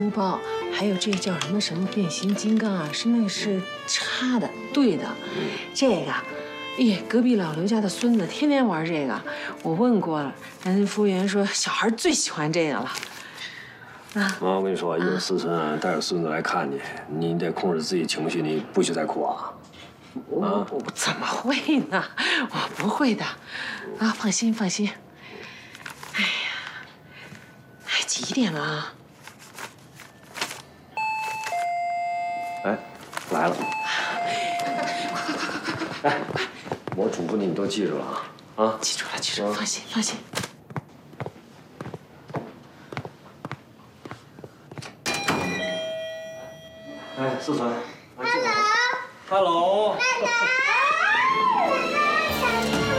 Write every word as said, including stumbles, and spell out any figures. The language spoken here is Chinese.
书包，还有这叫什么什么变形金刚啊，是那是插的，对的，这个。 哎，隔壁老刘家的孙子天天玩这个，我问过了，人家服务员说小孩最喜欢这个了。啊， 妈，我跟你说，有思辰带着孙子来看你，你得控制自己情绪，你不许再哭啊！ 我啊， 我怎么会呢？我不会的，啊，放心放心。哎呀，还几点了啊？ 哎，来了。哎，我嘱咐你，你都记住了啊！啊， 记住了，记住了，放心放心。 哎，思辰，来进来。Hello。Hello。